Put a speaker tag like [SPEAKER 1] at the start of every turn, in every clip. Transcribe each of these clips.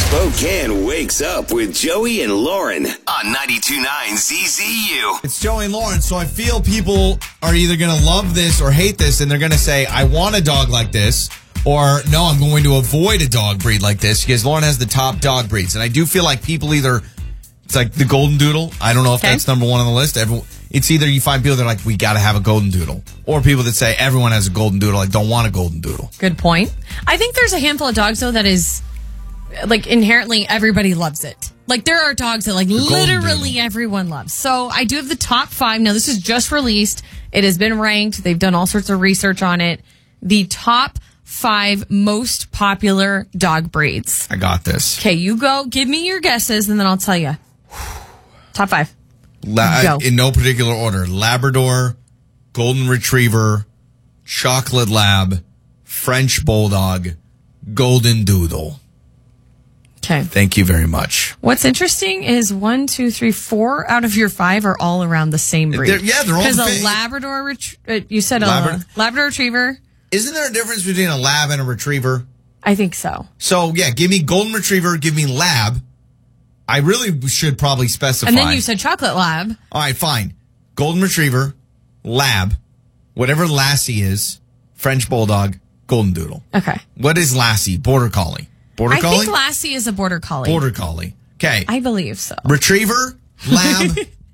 [SPEAKER 1] Spokane wakes up with Joey and Lauren on 92.9 ZZU.
[SPEAKER 2] It's Joey and Lauren, so I feel people are either going to love this or hate this, and they're going to say, I want a dog like this, or no, I'm going to avoid a dog breed like this, because Lauren has the top dog breeds. And I do feel like people either, it's like the Golden Doodle. I don't know if that's number one on the list. It's either you find people that are like, we got to have a Golden Doodle, or people that say everyone has a Golden Doodle, I don't want a Golden Doodle.
[SPEAKER 3] Good point. I think there's a handful of dogs, though, that is, like, inherently everybody loves it. Like, there are dogs that, like, literally everyone loves. So I do have the top 5. Now, this is just released. It has been ranked. They've done all sorts of research on it. The top 5 most popular dog breeds.
[SPEAKER 2] I got this.
[SPEAKER 3] Okay, you go. Give me your guesses, and then I'll tell you. Top 5.
[SPEAKER 2] Go. In no particular order. Labrador, Golden Retriever, Chocolate Lab, French Bulldog, Golden Doodle.
[SPEAKER 3] Okay.
[SPEAKER 2] Thank you very much.
[SPEAKER 3] What's interesting is 1, 2, 3, 4 out of your 5 are all around the same breed.
[SPEAKER 2] They're all
[SPEAKER 3] because a Labrador, you said Labrador Retriever.
[SPEAKER 2] Isn't there a difference between a Lab and a Retriever?
[SPEAKER 3] I think so.
[SPEAKER 2] So, yeah, give me Golden Retriever, give me Lab. I really should probably specify.
[SPEAKER 3] And then you said Chocolate Lab.
[SPEAKER 2] All right, fine. Golden Retriever, Lab, whatever Lassie is, French Bulldog, Golden Doodle.
[SPEAKER 3] Okay.
[SPEAKER 2] What is Lassie? Border Collie. Border Collie?
[SPEAKER 3] I think Lassie is a Border Collie.
[SPEAKER 2] Border Collie. Okay.
[SPEAKER 3] I believe so.
[SPEAKER 2] Retriever, Lab,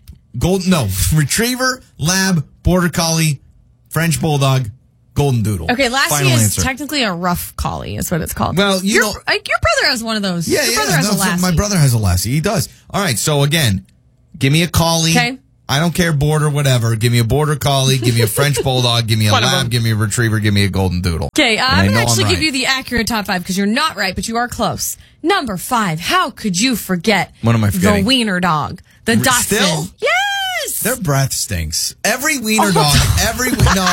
[SPEAKER 2] Retriever, Lab, Border Collie, French Bulldog, Golden Doodle.
[SPEAKER 3] Okay, Lassie
[SPEAKER 2] Final
[SPEAKER 3] is
[SPEAKER 2] answer.
[SPEAKER 3] technically a rough collie, is what it's called.
[SPEAKER 2] Well,
[SPEAKER 3] your brother has one of those.
[SPEAKER 2] Yeah,
[SPEAKER 3] your brother has a Lassie.
[SPEAKER 2] My brother has a Lassie. He does. All right, so again, give me a collie.
[SPEAKER 3] Okay.
[SPEAKER 2] I don't care, border, whatever. Give me a Border Collie, give me a French Bulldog, give me a Lab, give me a Retriever, give me a Golden Doodle.
[SPEAKER 3] Okay, I'm going to actually give you the accurate top 5 because you're not right, but you are close. Number 5, how could you forget
[SPEAKER 2] What am I forgetting?
[SPEAKER 3] the wiener dog, the Dachshund?
[SPEAKER 2] Still?
[SPEAKER 3] Yes!
[SPEAKER 2] Their breath stinks. Every wiener dog, every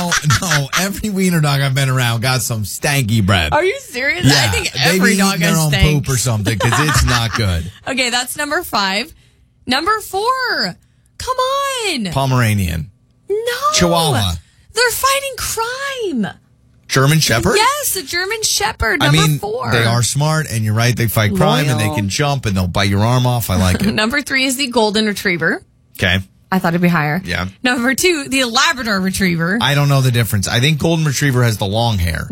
[SPEAKER 2] wiener dog I've been around got some stanky breath.
[SPEAKER 3] Are you serious?
[SPEAKER 2] Yeah,
[SPEAKER 3] I think every dog
[SPEAKER 2] their
[SPEAKER 3] has
[SPEAKER 2] own
[SPEAKER 3] stank.
[SPEAKER 2] poop or something because it's not good.
[SPEAKER 3] Okay, that's number 5. Number 4, come on.
[SPEAKER 2] Pomeranian.
[SPEAKER 3] No.
[SPEAKER 2] Chihuahua.
[SPEAKER 3] They're fighting crime.
[SPEAKER 2] German Shepherd?
[SPEAKER 3] Yes, a German Shepherd, number 4.
[SPEAKER 2] They are smart, and you're right, they fight crime, and they can jump, and they'll bite your arm off. I like it.
[SPEAKER 3] Number 3 is the Golden Retriever.
[SPEAKER 2] Okay.
[SPEAKER 3] I thought it'd be higher.
[SPEAKER 2] Yeah.
[SPEAKER 3] Number 2, the Labrador Retriever.
[SPEAKER 2] I don't know the difference. I think Golden Retriever has the long hair.